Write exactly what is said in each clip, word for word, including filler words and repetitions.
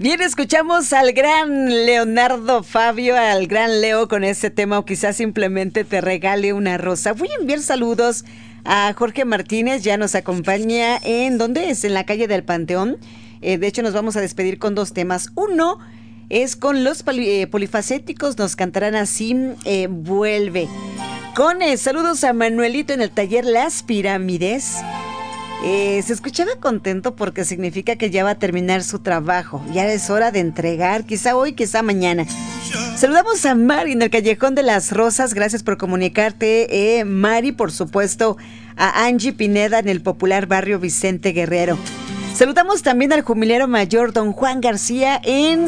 Bien, escuchamos al gran Leonardo Fabio, al gran Leo con este tema, o quizás simplemente te regale una rosa. Voy a enviar saludos a Jorge Martínez, ya nos acompaña en, ¿dónde es? En la calle del Panteón. Eh, de hecho, nos vamos a despedir con dos temas. Uno es con los poli, eh, polifacéticos, nos cantarán así, eh, Vuelve. Con eh, saludos a Manuelito en el taller Las Pirámides. Eh, se escuchaba contento porque significa que ya va a terminar su trabajo. Ya es hora de entregar, quizá hoy, quizá mañana. Saludamos a Mari en el Callejón de las Rosas. Gracias por comunicarte, eh, Mari. Por supuesto, a Angie Pineda en el popular barrio Vicente Guerrero. Saludamos también al jubilero mayor don Juan García en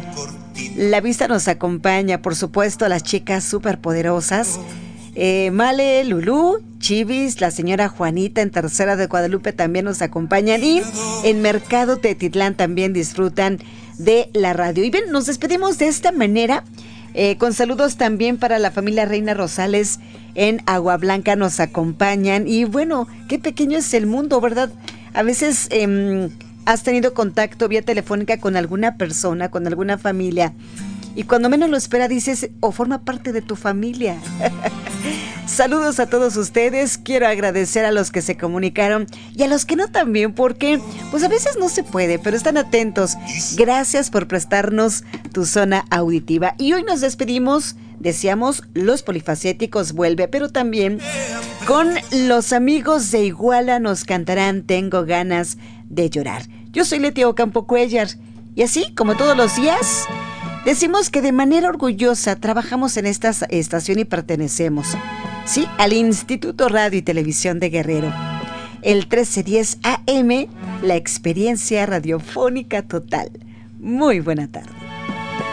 La Vista. Nos acompaña, por supuesto, a las chicas superpoderosas. Eh, Male, Lulú, Chivis, la señora Juanita en Tercera de Guadalupe también nos acompañan, y en Mercado Tetitlán también disfrutan de la radio. Y bien, nos despedimos de esta manera, eh, con saludos también para la familia Reina Rosales en Agua Blanca, nos acompañan. Y bueno, qué pequeño es el mundo, ¿verdad? A veces eh, has tenido contacto vía telefónica con alguna persona, con alguna familia, y cuando menos lo espera dices, o forma parte de tu familia. Saludos a todos ustedes. Quiero agradecer a los que se comunicaron y a los que no también, porque pues a veces no se puede, pero están atentos. Gracias por prestarnos tu zona auditiva. Y hoy nos despedimos, decíamos, los polifacéticos vuelve, pero también con los amigos de Iguala nos cantarán Tengo Ganas de Llorar. Yo soy Leti Ocampo Cuellar, y así como todos los días decimos que de manera orgullosa trabajamos en esta estación y pertenecemos, sí, al Instituto Radio y Televisión de Guerrero. El trece diez A M, la experiencia radiofónica total. Muy buena tarde.